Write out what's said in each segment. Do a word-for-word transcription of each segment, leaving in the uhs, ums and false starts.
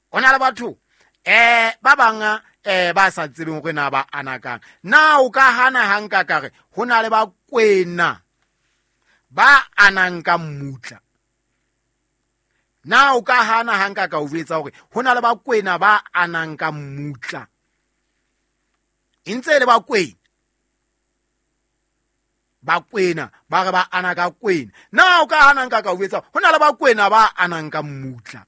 ona le batho eh ba banga eh ba sa tsebeng gore na ba anakang na o ka hana hanka kare hona le ba kwena ba anang ka mmutla na o ka hana hanka ka o vetsa gore hona le ba kwena ba anang ka mmutla intse le ba kwena ba kwena ba re ba ana ka kwena na o ka hana nka ka o vetsa hona le ba kwena ba anang ka mmutla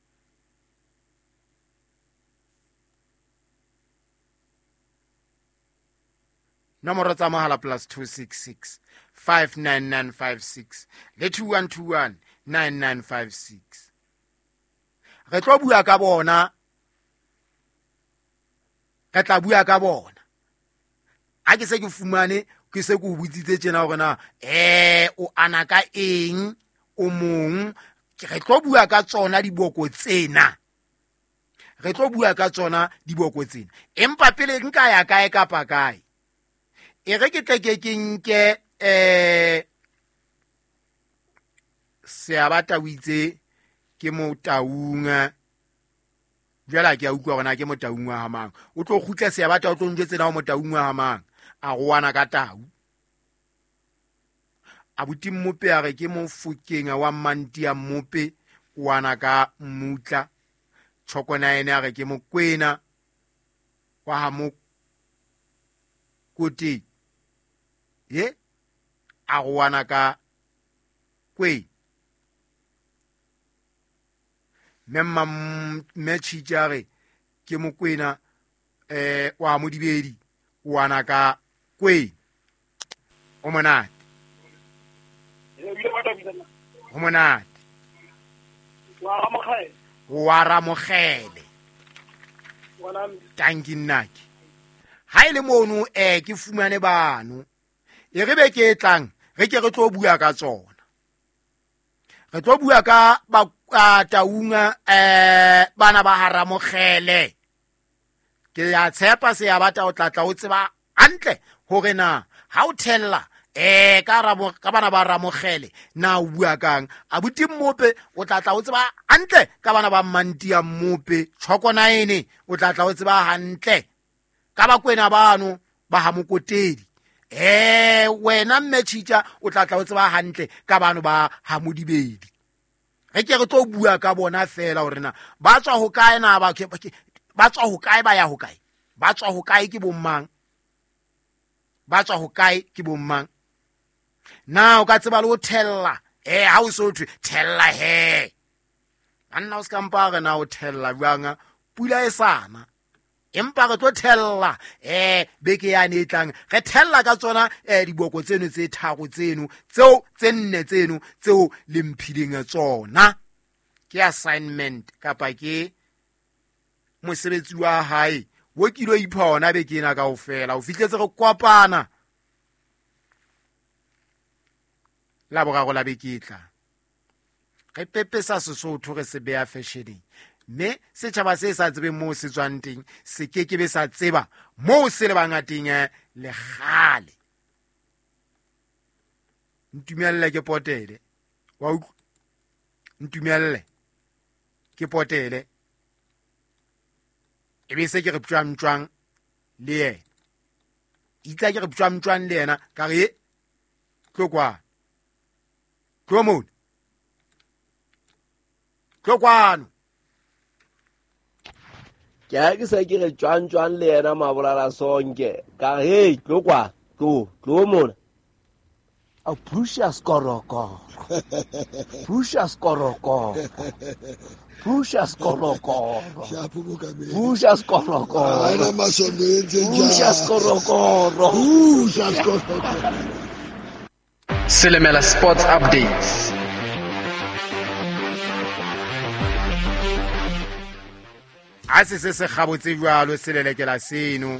nomoro tsa mohala plus two six six five nine nine five six le two one two one nine nine five six. Re tlo bua ka bona ka tla bua ka bona a ke se ke fumane ke se go butsitse tsena gore na eh o ana ka eng o mong re tlo bua ka tsona diboko tsena re tlo bua ka tsona diboko tsena empa pele nka ya kae kapa kae e re ke tleke ke nke eh se abata witse ke mo taunga jala ke a utlwa gona ke mo taunga ha mang o tlo khutla se abata o tlo njetse na mo taunga ha mang a go wana ka tau abuti mmope a re ke mo fukenga wa manti a mmope wana ka mmutla tshokona ene a re ke mo kwena wa ha mo koti ye a go wana ka kwe memma mechijare ke mo kwena eh wa mo dibedi wana ka kwe o monate o monate wa ramogele tanki nnaki ha ile mono eh ke fumane bano e re be ke tlang re ke re tlo bua ka tsona re tlo bua ka ba taunga eh bana ba haramogele ke ya tshepa se ya bata o tlatla o tseba antle hore na ha o thella eh ka ramo ka bana ba ramogele na o bua kang abuti mmope o tlatla o tseba antle ka bana ba manti ya mmope tshokona ene o tlatla o tseba hantle ka ba kwena bano ba ha mokotedi eh wena mmechitja o tlatla o tseba hantle ka bano ba ha modibedi re ke re tlo bua ka bona fela hore na ba tswa ho kae na ba ba tswa ho kae ba ya ho kae ba tswa ho kae ke bommang ba tswa ho kae ke bommang na o ka tseba le ho thella eh ha o so thwe thella he anna o ska mpare na o thella banga pula e sana empa re tlo thella eh beke ya ne tlang re thella ka tsona eh diboko tseno tse thago tseno tseo tse nne tseno tseo le mphileng tsona ke assignment kapa ke mosebetsi wa hae wo kilo iphona beke ena ka ofela o fitletse re kwapana la bogago la beketla re pepesa Sesotho re se bea fashioning me se tshaba se sa tsebe mo se tswang teng se ke ke be sa tseba mo se le bangateng le gale ntumelle ke potele wa ntumelle ke potele e be se ke re ptswang tswang le ye itsa ke re ptswang tswang le yena ka re tlokwa tlomon tlokwano ke a ke sa ke re tswang tswang le yena mabolala sonke ka he tlokwa tlo tlo mona a pusha skoroko pusha skoroko pusha skoroko pusha skoroko ana masondo yenze njani pusha skoroko pusha skoroko Silemela Sports Updates. a se se se gabotse jwalo se lelekela seno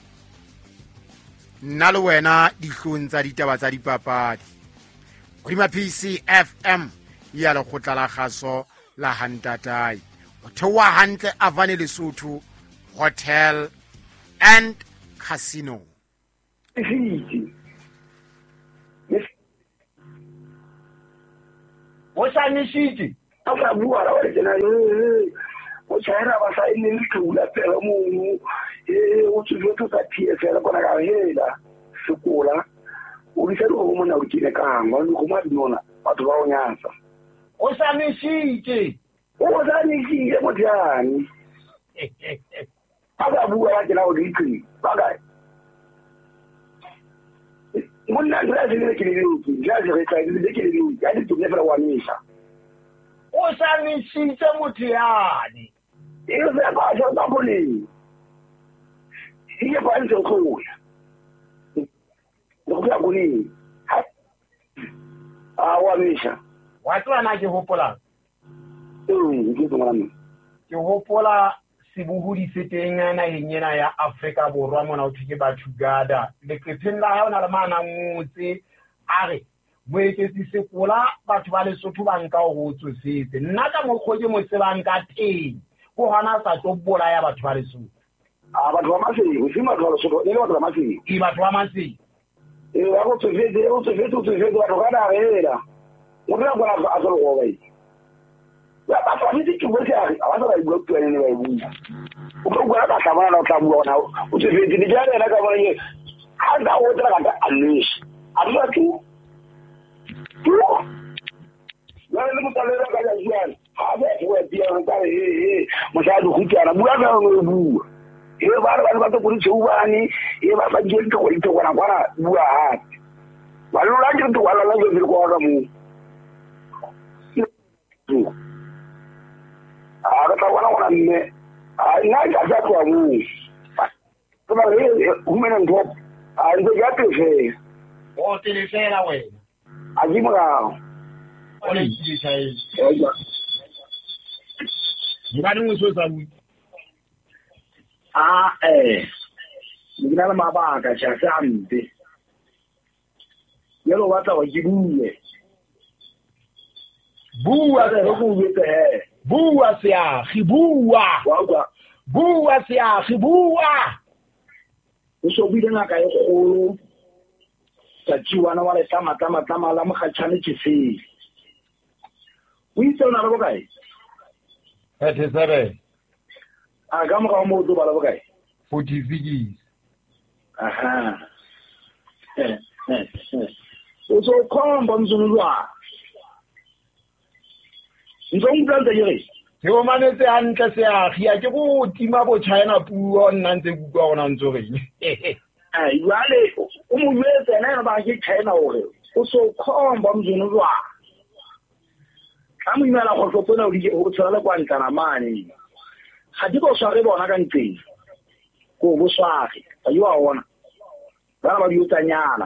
nna le wena dihlong tsa ditaba tsa dipapadi godima P C F M ya le khotla la kgaso la Hantatai o thewa hantle Avane Lesotho Hotel and Casino What's on the city? I'm a boy. o China ba sa ile le tula pela mo e o tshwere tota P S L kona ka hela sekola o di selo mo na o kile ka ngwa no go ma dinona batho ba o nyatsa o sa mishite o sa ni ke mo diani aga bua ke la o di tsi baga monna ndra ke le ke le ke ja je re tla ke le ke le ya di tune fela wa misa o sa mishite mothiani e se ba jo ba bole e ba ntse go go ya go ni a wa misa wa tswana ke hopola mm ke tswana ke hopola sibuhudi setengana yenyena ya Afrika Borwa mona o thike ba thugada le ketseng la ha ona le mana ngotse are moeketsi sekola batho ba le sotho ba nka go tsosetse nna ka mokgoje mo tsebang ka teng go hana sa tlo bola ya batho ba le sotho a batho ba masedi o sima batho ba le sotho le batho ba masedi e batho ba masedi e wa go tsofetse o tsofetse o tsofetse batho ba na rela mo tla bona a tlo go ba ya ba fa di ke botse a ba sa ba go tswela ne ba e bua o go go ba sa bana o tla bua ona o tsofetse di jare na ka bona ye a ga o tla ka unleash a ba tu tu ya le mo tla le ka ya jwang a ba go dia ka he he mo sa du khutana bua ka go bua e ba ba ba to go tshubani e ba ba je to go to go na kwa bua ha ba lo la ke to wala la ke go ga mu a ka wana wana mme a ina ka ja kwa mu kuma re u mena ndo a ndo ja te fe o tele fela wena a di mora o le di sai ya ngani ngso sa bu a eh ngina la mabaka cha sampe yelo wata wa jibule bua re go bete bua sia khibua wa bua sia khibua o so bile na ka e golo tsa tsiwana wa le tama tama tama la mo khatshane tse o itse ona le bokae thirty-seven a ga mo ga mo do ba le bokae forty-six aha o so khomba mzulwa ntsong planta yere ke o manetse hantle se a khia ke go tima bo China puo nna ntse ku kwa gona ntso reng ai wale o mo yetse na ba ke China ore o so khomba mzulwa ka mo imela go tlopona o di o tsala kwa ntana mane ga di go sware bona ka ntse go bo sware a yo a ona ba ba di utanyana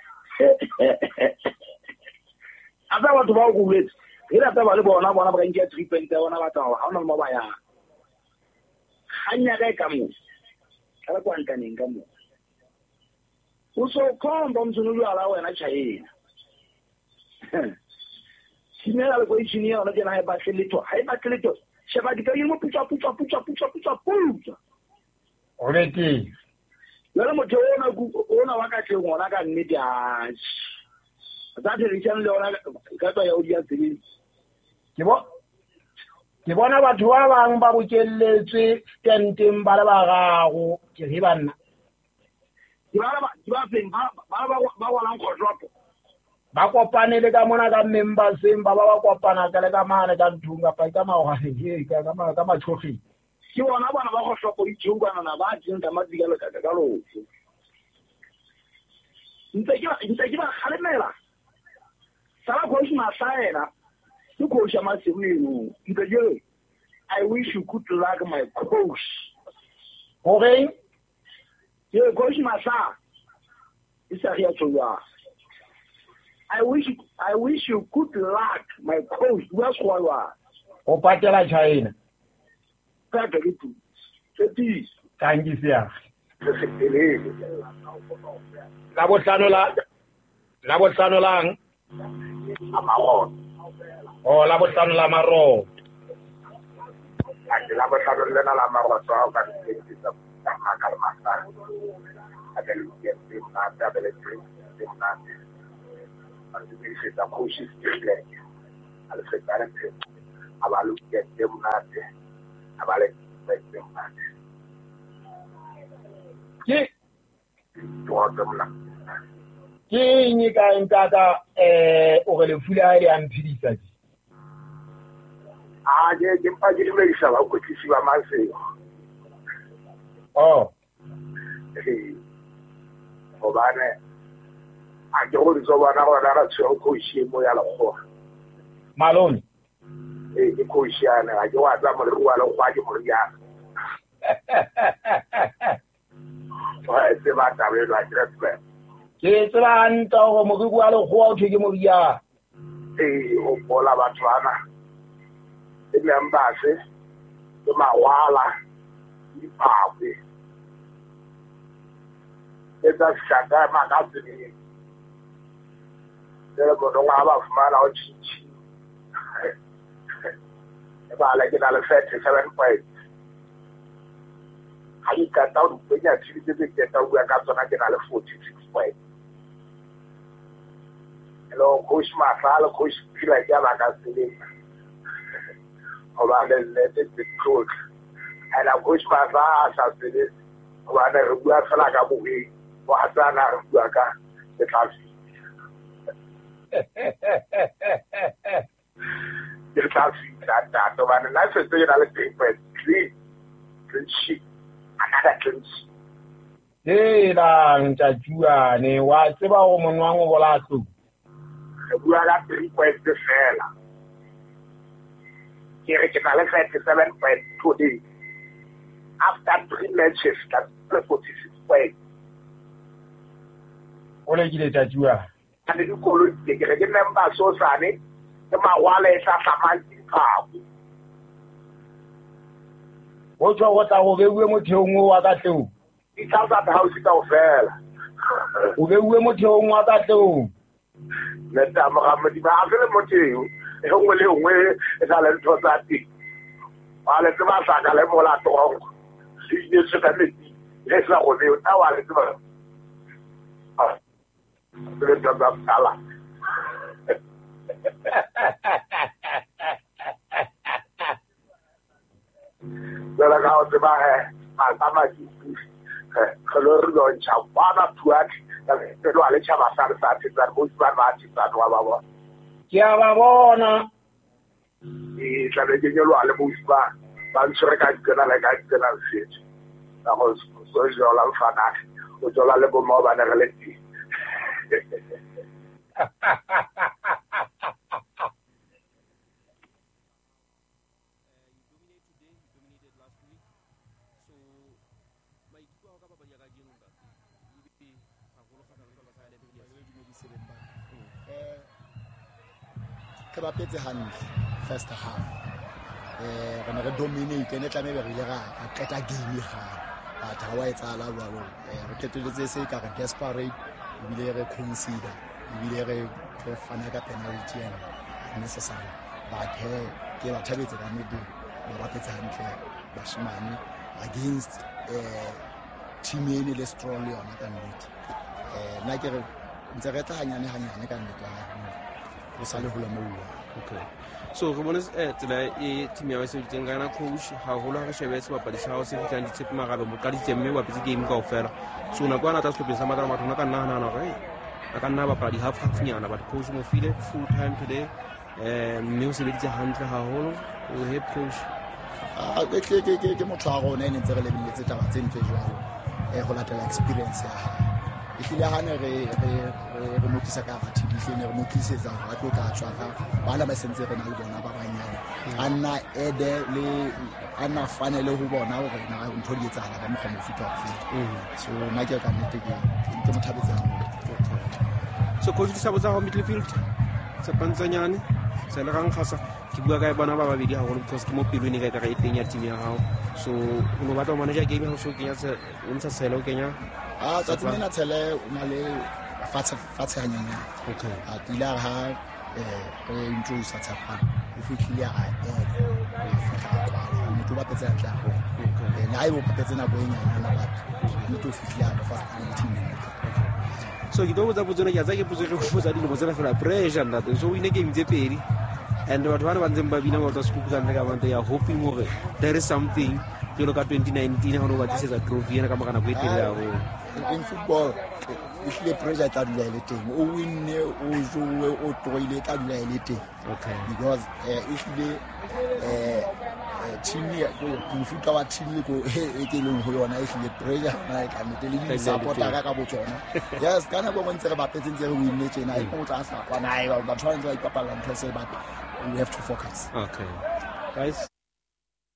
aba batho ba go buletsa ira ta ba le bona bona ba nke treatment ya bona ba tao ha ona mo ba ya hanya ga ka mo ka kwa ntaneng ka mo o so khomba mzulu ala wena China sinela le go itshini ona ke na e ba tlelito ha e ba tlelito sheba di ka yimo putsa putsa putsa putsa putsa putsa o le ti le mo tona ku ona wa ka tle ngona ka nnete a tsa di ritshang le ona ka twa ya o dia tsini ke bo ke bona batho ba bang ba bokelletswe tenteng ba le ba gago ke re banna di ba ba di ba peng ba ba ba walang khotlwapo ba kopane le ka mona ka memberseng ba ba ba kopana ka le ka mane ka nthunga pa ka maoga he ka ka ma ka matshogi ke bona bana ba khotlwapo di tshungwana na ba tsinta madigalo ka ka lo ntse ke ntse ke ba khalemela sala go shima saena you go shama sewino ntse je I wish you could like my coach okay ye go shima sa isa ya tsowa I wish I wish you could like my coach that's why wa o patela China ka ke tu tedi tangi sia la botlano la la botlano lang amaro o la botlano la maro a la botlano le na la maro so ka ke tsa ka ka ma a ke lu ke na ta bele ke na c'est un projet clair. Alors c'est pas un peu. Alors le qui est démonté. abale ba ke tota mona ke eng ka ntata eh o re le fula ile amphidisa di a je ke pa ke le isa ba go tsisi ba maseo oh eh o bane a ke go ditso bana go ra tsho go shimo ya la go malone eh ke go shiana a ke wa tsa mo re wa la go a ke mo ya wa se ba ta be la direct ke tsela nta go mo go le go o theke mo ya eh o bola batho ana e membase ke mawala di pape eta shaka magazine le go no ba fumana o chichi e ba la ke na le thirty-seven point ai ka ta o penya tshitse ke ke ta o ya ka tsona ke na le forty-six point hello coach Masala coach Pila ya ba ka sele o ba le le the coach and a coach Masala sa sele o ba ne re bua fela ka boe wa tsana re bua ka the class the class that that o ba ne na se se na le point three clean sheet another clean sheet eh la nta jua ne wa tseba go monwa ngo bola tso re bua ka three point fela ke re ke na le thirty-seven point two days after three matches that's forty-six points o le gile tsa jua ane di kolo ke ke ke member so sane ke mawala e sa samanti phako o tswa go tla go bewe motheong wa ka tlou di tsatsa house ka ofela o bewe motheong wa ka tlou le ta mohammed ba a le motheo e ngwe le ngwe e sa le ntho tsa ti ba le tsaba sa ka le mola trongo si ne se ka le le sa go le ta wa le tsaba ah le ta ba sala la ga o tsaba he a tama ki color go chapa tuat ke lo ale chama sa sa ti ba mo ba ba ti ba wa ba ke a ba bona e tla le ke lo ale mo ba ba ntse ka tsena le ka tsena fit ta go so jo la fana o jo la le bo mo ba ne le ti ke bapetse hantle first half eh re ne re dominate ne tla me be rile ga a qeta game ga ba tla wa etsala ba bo eh re keteletse se ka re desperate bile re consider bile re re fana ka penalty and necessary but he ke ba thabetse ka mme ba bapetse hantle ba shimane against eh team ene le strong yona ka nnete eh nna ke re ntse re tla hanyane hanyane ka nnete o sa le hula mo okay so re bona eh tsela e team ya se diteng kana coach ha hola re shebetse ba padisa ho se fitlang ditshepe magabe mo ka ditemme wa pitse game ka ofela so na kwana ta slopeng sa matla matho na ka nna nana re a ka nna ba padi half half nyana but coach mo file full time today eh mme o se beditse hantle ha holo o head coach a ke ke ke ke motho a rona ene ntse re lebeletse taba tse ntle jwalo e go latela experience ya ha e file ha ne re re re motisa ka batho di fene re motisetsa ga tlo ka tswa ka bana ba sentse re na le bona ba banyane anna ede le anna fanele ho bona hore na ntho di etsala ka mokgwa mo fita ho feta so nna ke ka nnete ke ke mothabetsa so coach di sabotsa ho midfield se pantsanyane se le gang khasa ke bua ka bona ba babedi ha go because ke mo pelweni ka ka e teng ya team ya hao so o no batla manager game ha so kenya se o ntse selo kenya ah tsa tsena tshele na le fatse fatse hanyanya okay a tila ha eh re introduce tsapa o fitlhile a eh o fitlha kwa motho ba petsa tla okay na ibo petsa na go enyana na batho motho o fitlhile a fast eighteen minutes so ke tlo botsa botsone ke tsa ke potso go botsa dilo botsela fela pressure nna so o ine game tse pedi and batho ba ne ba ntseng ba bina World Scoop ka ntle ka bante ya hoping hore there is something jalo ka twenty nineteen ha no ba tlisetsa trophy ena ka maka nako e telele haholo. In football ehlile pressure tla dula ile teng o winne o jowe o toile tla dula ile teng. Okay, Because ehlile eh team ya go mofuta wa team go e ke leng ho yona ehlile pressure na ka ne tele di supporta ka ka botsona. Yes, kana go bontse re bapetse ntse re winne tsena e go tla sa kwa nae ba tshwanetse ba ipapalla ntse se ba we have to focus. okay guys.